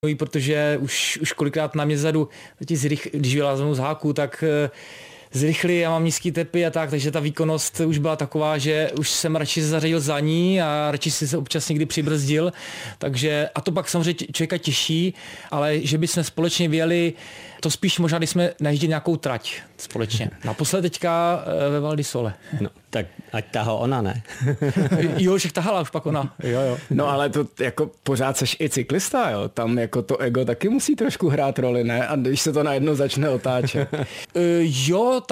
protože už kolikrát na mě zadu, když vyláznou z háku, tak zrychli, já mám nízký tepy a tak, takže ta výkonnost už byla taková, že už jsem radši se zařadil za ní a radši si se občas někdy přibrzdil, takže a to pak samozřejmě člověka těší, ale že bychom společně vyjeli, to spíš možná, když jsme najížděli nějakou trať společně. Naposled teďka ve Val di Sole. No, tak ať tahá ona, ne? Jo, však tahala už pak ona. Jo. No ale to jako pořád seš i cyklista, jo? Tam jako to ego taky musí trošku hrát roli, ne? A když se to najednou začne otáčet. Jo,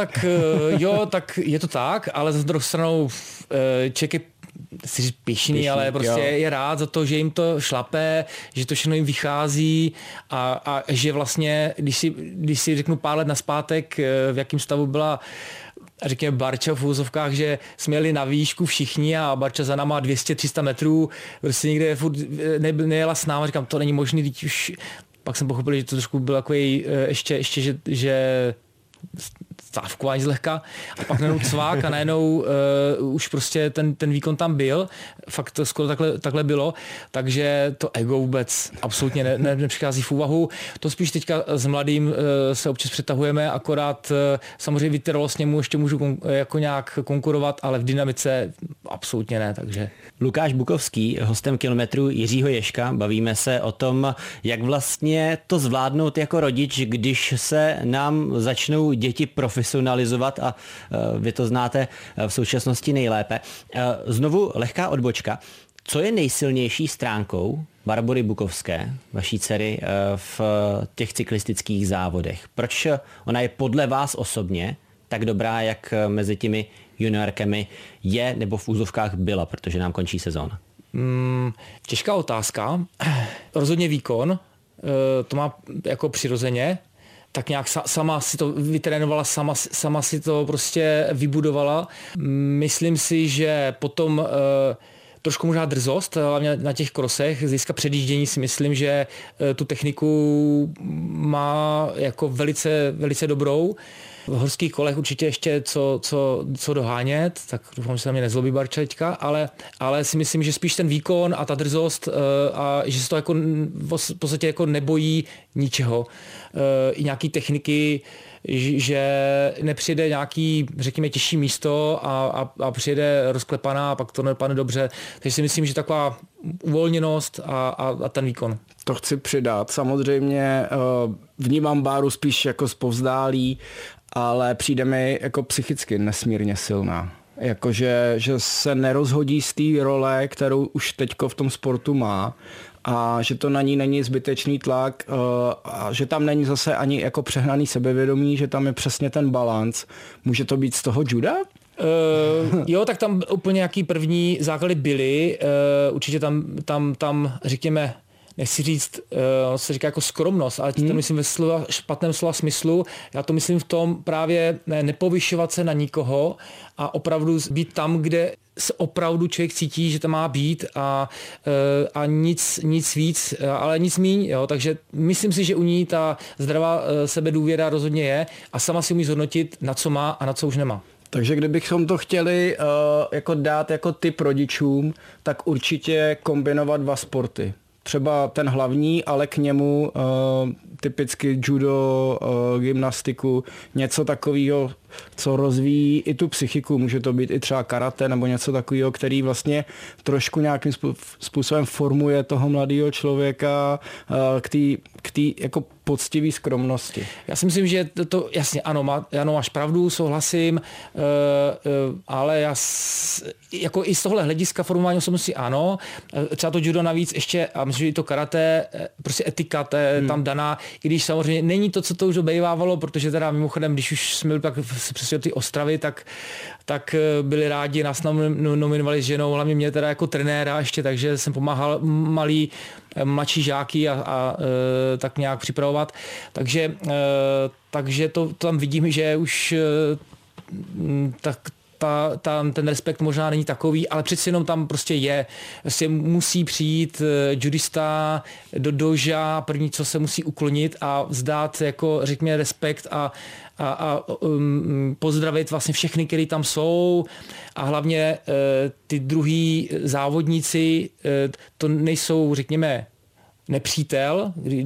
tak je to tak, ale za druhou stranou člověk je si pěšný, ale prostě je rád za to, že jim to šlape, že to všechno jim vychází a že vlastně, když si řeknu pár let nazpátek, v jakém stavu byla řekněme Barča v úzovkách, že jsme jeli na výšku všichni a Barča za náma 200-300 metrů, prostě někde furt nejela s náma, říkám, to není možný, teď už pak jsem pochopil, že to trošku bylo takový ještě že stávkování zlehka a pak najednou cvák a najednou už prostě ten výkon tam byl, fakt to skoro takhle bylo, takže to ego vůbec absolutně nepřichází v úvahu. To spíš teďka s mladým se občas přetahujeme, akorát samozřejmě vytrvalostně mu ještě můžu jako nějak konkurovat, ale v dynamice absolutně ne, takže. Lukáš Bukovský, hostem Kilometru Jiřího Ježka, bavíme se o tom, jak vlastně to zvládnout jako rodič, když se nám začnou děti profesionalizovat a vy to znáte v současnosti nejlépe. Znovu lehká odbočka. Co je nejsilnější stránkou Barbory Bukovské, vaší dcery, v těch cyklistických závodech? Proč ona je podle vás osobně tak dobrá, jak mezi těmi juniorkami je nebo v úzovkách byla, protože nám končí sezóna? Těžká otázka. Rozhodně výkon, to má jako přirozeně, tak nějak sama si to vytrénovala, sama si to prostě vybudovala. Myslím si, že potom trošku možná drzost, hlavně na těch krosech, z hlediska předjíždění si myslím, že tu techniku má jako velice, velice dobrou. V horských kolech určitě ještě co dohánět, tak doufám, že se na mě nezlobí Barča teďka, ale si myslím, že spíš ten výkon a ta drzost a že se to jako v podstatě jako nebojí ničeho. I nějaký techniky, že nepřijde nějaký, řekněme, těžší místo a přijde rozklepaná a pak to nedopadne dobře. Takže si myslím, že taková uvolněnost a ten výkon. To chci přidat. Samozřejmě vnímám Báru spíš jako zpovzdálí, ale přijde mi jako psychicky nesmírně silná. Jakože že se nerozhodí z té role, kterou už teďko v tom sportu má a že to na ní není zbytečný tlak a že tam není zase ani jako přehnaný sebevědomí, že tam je přesně ten balanc. Může to být z toho juda? Jo, tak tam úplně nějaký první základy byly. Určitě tam řekněme, nechci říct, se říká jako skromnost, ale to myslím ve špatném slova smyslu. Já to myslím v tom právě nepovyšovat se na nikoho a opravdu být tam, kde se opravdu člověk cítí, že to má být a nic víc, ale nic míň. Jo. Takže myslím si, že u ní ta zdravá sebedůvěra rozhodně je a sama si umí zhodnotit, na co má a na co už nemá. Takže kdybychom to chtěli jako dát jako tip rodičům, tak určitě kombinovat dva sporty. Třeba ten hlavní, ale k němu typicky judo, gymnastiku, něco takového, co rozvíjí i tu psychiku. Může to být i třeba karate nebo něco takového, který vlastně trošku nějakým způsobem formuje toho mladého člověka k té jako poctivý skromnosti. Já si myslím, že to jasně, ano, máš pravdu, souhlasím, ale já jako i z tohle hlediska formování osobnosti ano, třeba to judo navíc ještě, a myslím, že i to karate, prostě etika, tam daná, i když samozřejmě není to, co to už obejvávalo, protože teda mimochodem, když už jsme byli pak přesně do ty Ostravy, tak byli rádi, nás nominovali s ženou, hlavně mě teda jako trenéra ještě, takže jsem pomáhal mladší žáky a tak nějak připravovat. Takže to tam vidím, že už ten respekt možná není takový, ale přeci jenom tam prostě je. Prostě musí přijít judista do doža, první, co se musí uklonit a vzdát jako, řekněme, respekt a pozdravit vlastně všechny, kteří tam jsou a hlavně ty druhý závodníci, to nejsou, řekněme, nepřítel,